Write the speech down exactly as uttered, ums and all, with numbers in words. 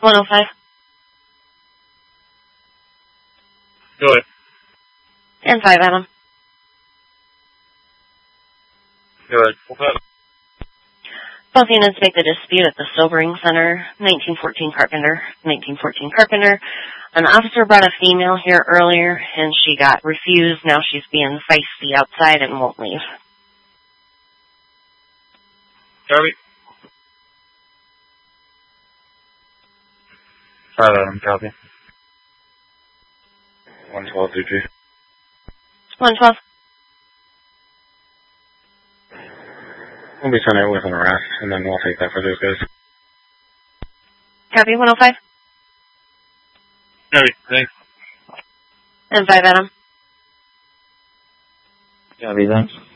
one oh five. Go ahead. And five, Adam. Go ahead. What's up? Both units make the dispute at the Sobering Center, nineteen fourteen Carpenter, nineteen fourteen Carpenter. An officer brought a female here earlier, and she got refused. Now she's being feisty outside and won't leave. Copy. Five Adam, copy. one twelve D P. one twelve. We'll be sent out with an arrest, and then we'll take that for those guys. Copy, one oh five. Copy, thanks. And five, Adam. Copy, thanks.